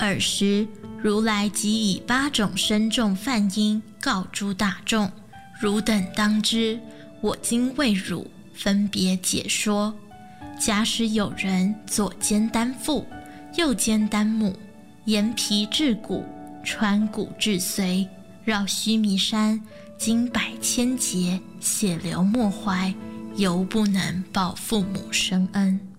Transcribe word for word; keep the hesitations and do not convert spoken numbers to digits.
尔时，如来即以八种深重梵音告诸大众：汝等当知，我今为汝分别解说。假使有人左肩担父，右肩担母，沿皮至骨，穿骨至髓，绕须弥山，经百千劫，血流莫怀，犹不能报父母生恩。